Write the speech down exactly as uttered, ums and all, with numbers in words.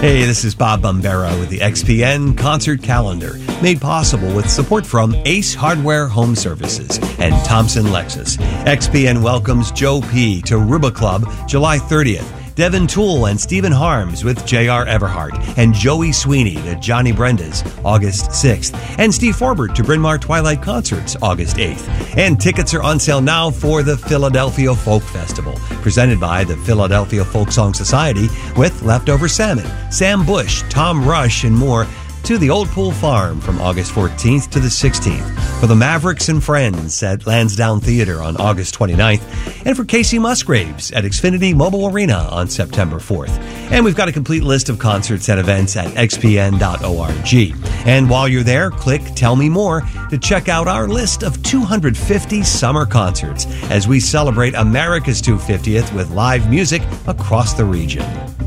Hey, this is Bob Bombera with the X P N Concert Calendar, made possible with support from Ace Hardware Home Services and Thompson Lexus. X P N welcomes Joe P. to Ruba Club July thirtieth. Devin Toole and Stephen Harms with J R. Everhart, and Joey Sweeney to Johnny Brenda's August sixth, and Steve Forbert to Bryn Mawr Twilight Concerts August eighth. And tickets are on sale now for the Philadelphia Folk Festival, presented by the Philadelphia Folk Song Society, with Leftover Salmon, Sam Bush, Tom Rush, and more, to the Old Pool Farm from August fourteenth to the sixteenth, for the Mavericks and Friends at Lansdowne Theater on August twenty-ninth, and for Casey Musgraves at Xfinity Mobile Arena on September fourth. And we've got a complete list of concerts and events at x p n dot org. And while you're there, click Tell Me More to check out our list of two hundred fifty summer concerts as we celebrate America's two hundred fiftieth with live music across the region.